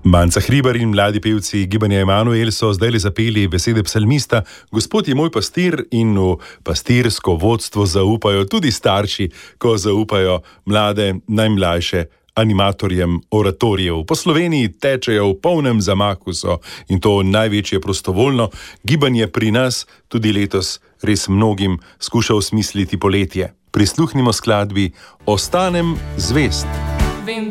Manca Hribar in mladi pevci Gibanja Emanuel so zdaj zapeli besede psalmista: Gospod je moj pastir, in v pastirsko vodstvo zaupajo tudi starši, ko zaupajo mlade, najmlajše animatorjem oratorijev. Po Sloveniji tečejo v polnem zamahu in to največje prostovoljno. Gibanje pri nas tudi letos res mnogim skuša osmisliti poletje. Prisluhnimo skladbi Ostanem zvest.